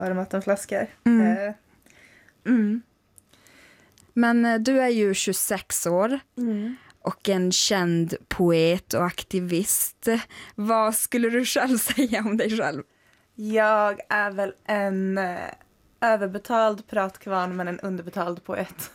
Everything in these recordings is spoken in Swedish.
varmvattenflaskor. Men du är ju 26 år och en känd poet och aktivist. Vad skulle du själv säga om dig själv? Jag är väl en överbetald pratkvarn men en underbetald poet.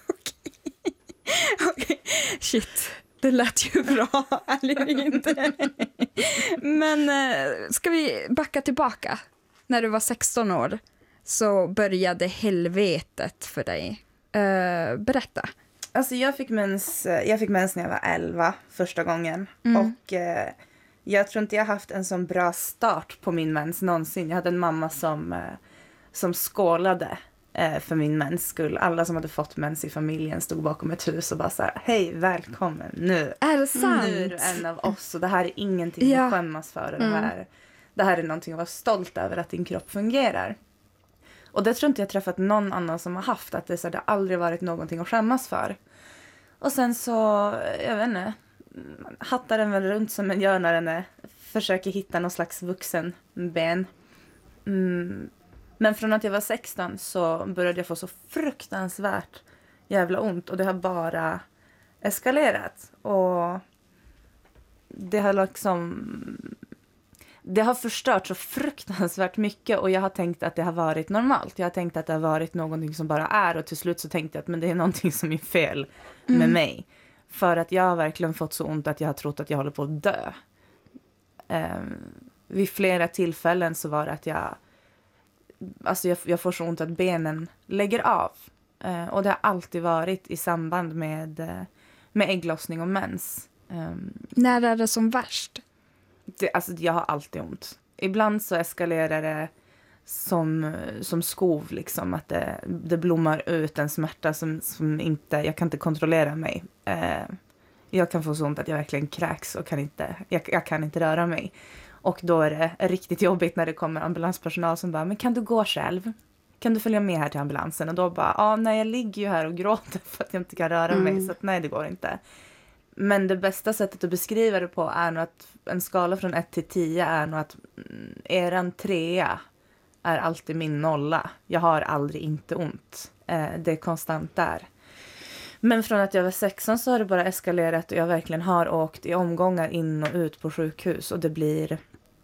Okej. Shit, det lät ju bra, eller inte? Men ska vi backa tillbaka? När du var 16 år så började helvetet för dig. Berätta. Alltså jag fick mens när jag var 11 första gången. Och jag tror inte jag haft en sån bra start på min mens någonsin. Jag hade en mamma som skålade för min mens skull. Alla som hade fått mens i familjen stod bakom ett hus och bara så här: hej, välkommen nu. Är det sant? Nu är du en av oss och det här är ingenting att skämmas för. Det här är någonting att vara stolt över, att din kropp fungerar. Och det tror inte jag träffat någon annan som har haft, att det har aldrig varit någonting att skämmas för. Och sen så, jag vet inte, hattar den väl runt som en gör när den försöker hitta någon slags vuxen ben. Men från att jag var 16 så började jag få så fruktansvärt jävla ont. Och det har bara eskalerat. Och det har förstört så fruktansvärt mycket. Och jag har tänkt att det har varit normalt. Jag har tänkt att det har varit någonting som bara är. Och till slut så tänkte jag att men det är någonting som är fel med mig. För att jag har verkligen fått så ont att jag har trott att jag håller på att dö. Vid flera tillfällen så var det att jag får så ont att benen lägger av. Och det har alltid varit i samband med ägglossning och mens. När är det som värst? Jag har alltid ont. Ibland så eskalerar det som skov liksom. Att det blommar ut en smärta som inte, jag kan inte kontrollera mig. Jag kan få så ont att jag verkligen kräks och jag kan inte röra mig. Och då är det riktigt jobbigt när det kommer ambulanspersonal som bara, men kan du gå själv? Kan du följa med här till ambulansen? Och då bara, nej, jag ligger ju här och gråter för att jag inte kan röra mig. Så att nej, det går inte. Men det bästa sättet att beskriva det på är nog att en skala från 1 till 10 är nog att eran 3 är alltid min 0. Jag har aldrig inte ont. Det är konstant där. Men från att jag var 16 så har det bara eskalerat och jag verkligen har åkt i omgångar in och ut på sjukhus. Och det blir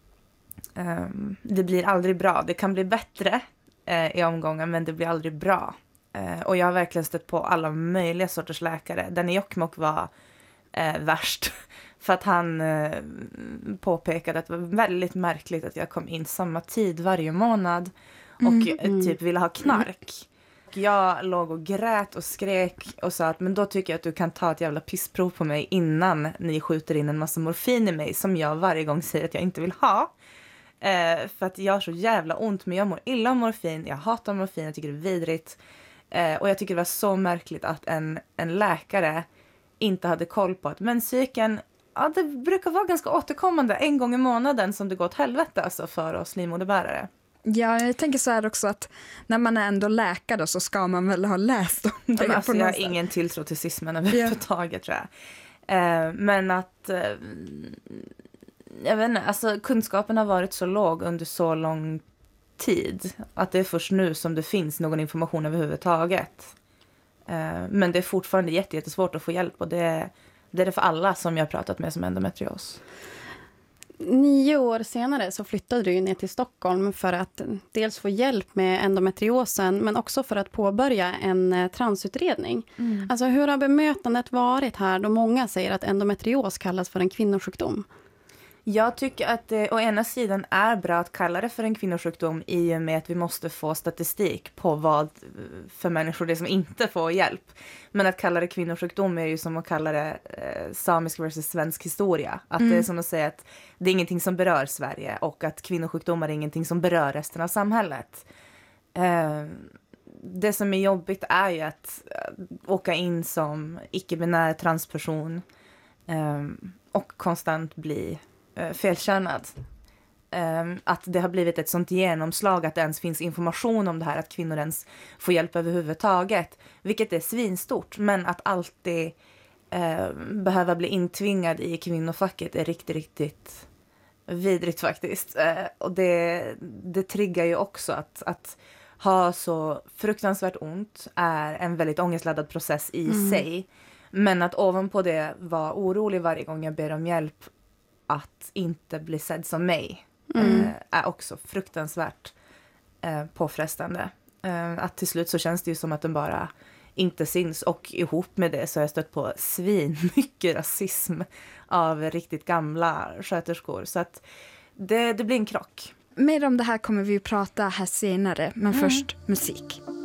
aldrig bra. Det kan bli bättre i omgångar men det blir aldrig bra. Och jag har verkligen stött på alla möjliga sorters läkare. Den i Jokkmokk var värst. För att han påpekade att det var väldigt märkligt att jag kom in samma tid varje månad. Och typ ville ha knark. Jag låg och grät och skrek och sa att men då tycker jag att du kan ta ett jävla pissprov på mig innan ni skjuter in en massa morfin i mig som jag varje gång säger att jag inte vill ha. För att jag har så jävla ont, men jag mår illa av morfin, jag hatar morfin, jag tycker det är vidrigt. Och jag tycker det var så märkligt att en läkare inte hade koll på att menscykeln, det brukar vara ganska återkommande en gång i månaden som det går åt helvete alltså för oss livmoderbärare. Ja, jag tänker så här också att när man är ändå läkare så ska man väl ha läst om det. Men alltså, jag har ingen tilltro till cismen överhuvudtaget, tror jag. Men att jag vet inte, alltså kunskapen har varit så låg under så lång tid att det är först nu som det finns någon information överhuvudtaget. Men det är fortfarande jättesvårt att få hjälp och det är det för alla som jag har pratat med som endometrios. 9 år senare så flyttade du ner till Stockholm för att dels få hjälp med endometriosen men också för att påbörja en transutredning. Alltså hur har bemötandet varit här då många säger att endometrios kallas för en kvinnosjukdom? Jag tycker att det å ena sidan är bra att kalla det för en kvinnosjukdom i och med att vi måste få statistik på vad för människor det är som inte får hjälp. Men att kalla det kvinnosjukdom är ju som att kalla det samisk versus svensk historia. Att det är som att säga att det är ingenting som berör Sverige och att kvinnosjukdomar är ingenting som berör resten av samhället. Det som är jobbigt är ju att åka in som icke-binär transperson och konstant bli felkönad. Att det har blivit ett sånt genomslag att det ens finns information om det här, att kvinnor ens får hjälp överhuvudtaget, vilket är svinstort, men att alltid behöva bli intvingad i kvinnofacket är riktigt vidrigt faktiskt. Och det triggar ju också att ha så fruktansvärt ont är en väldigt ångestladdad process i sig. Men att ovanpå det vara orolig varje gång jag ber om hjälp att inte bli sedd som mig är också fruktansvärt påfrestande. Att till slut så känns det ju som att den bara inte syns, och ihop med det så har jag stött på mycket rasism av riktigt gamla sköterskor, så att det blir en krock. Mer om det här kommer vi att prata här senare, men först musik.